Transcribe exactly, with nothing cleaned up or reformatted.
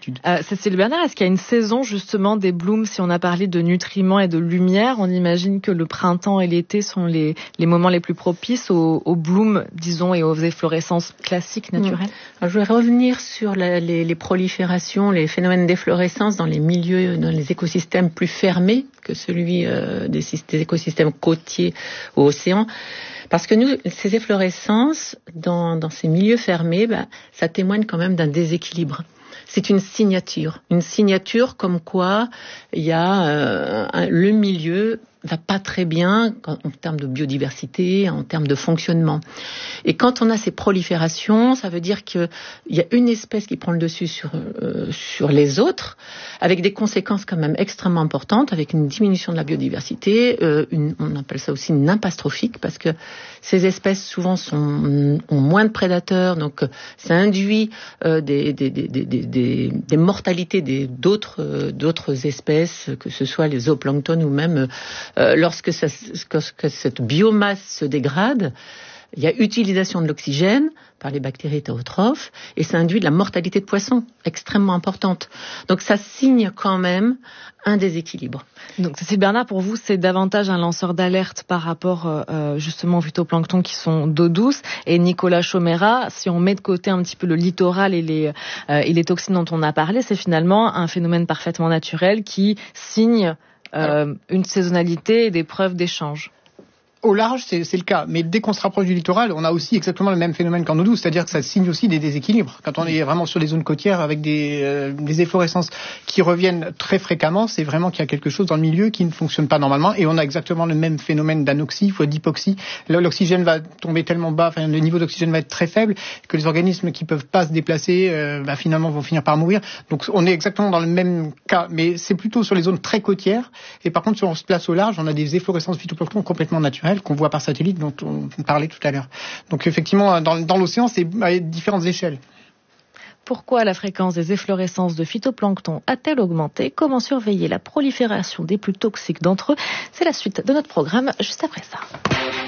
d'altitude. Euh, Cécile Bernard, est-ce qu'il y a une saison justement des blooms? Si on a parlé de nutriments et de lumière, on imagine que le printemps et l'été sont les, les moments les plus propices aux, aux blooms, disons, et aux efflorescences classiques, naturelles. Mmh. Alors, je vais revenir sur la, les, les proliférations, les phénomènes d'efflorescence dans les milieux, dans les écosystèmes plus fermés que celui euh, des, des écosystèmes côtiers ou océans. Parce que nous, ces efflorescences, dans, dans ces milieux fermés, bah, ça témoigne quand même d'un déséquilibre. C'est une signature, une signature comme quoi il y a euh, un, le milieu va pas très bien en, en termes de biodiversité, en termes de fonctionnement. Et quand on a ces proliférations, ça veut dire qu'il y a une espèce qui prend le dessus sur, euh, sur les autres, avec des conséquences quand même extrêmement importantes, avec une diminution de la biodiversité, euh, une, on appelle ça aussi une nymphe trophique, parce que ces espèces souvent sont, ont moins de prédateurs, donc ça induit euh, des, des, des, des, des, des mortalités des, d'autres, euh, d'autres espèces, que ce soit les zooplanctons ou même euh, lorsque, ça, lorsque cette biomasse se dégrade, il y a utilisation de l'oxygène par les bactéries hétérotrophes et ça induit de la mortalité de poissons extrêmement importante. Donc ça signe quand même un déséquilibre. Donc Cécile Bernard, pour vous, c'est davantage un lanceur d'alerte par rapport euh, justement aux phytoplanctons qui sont d'eau douce. Et Nicolas Chaumera, si on met de côté un petit peu le littoral et les, euh, et les toxines dont on a parlé, c'est finalement un phénomène parfaitement naturel qui signe euh, une saisonnalité et des preuves d'échange. Au large, c'est, c'est le cas. Mais dès qu'on se rapproche du littoral, on a aussi exactement le même phénomène qu'en eau douce. C'est-à-dire que ça signe aussi des déséquilibres. Quand on est vraiment sur les zones côtières avec des, euh, des efflorescences qui reviennent très fréquemment, c'est vraiment qu'il y a quelque chose dans le milieu qui ne fonctionne pas normalement. Et on a exactement le même phénomène d'anoxie, ou d'hypoxie. Là, l'oxygène va tomber tellement bas, enfin, le niveau d'oxygène va être très faible, que les organismes qui peuvent pas se déplacer, euh, bah, finalement, vont finir par mourir. Donc, on est exactement dans le même cas. Mais c'est plutôt sur les zones très côtières. Et par contre, si on se place au large, on a des efflorescences phytoplancton complètement naturelles qu'on voit par satellite, dont on parlait tout à l'heure. Donc effectivement, dans, dans l'océan, c'est à différentes échelles. Pourquoi la fréquence des efflorescences de phytoplancton a-t-elle augmenté? Comment surveiller la prolifération des plus toxiques d'entre eux? C'est la suite de notre programme, juste après ça.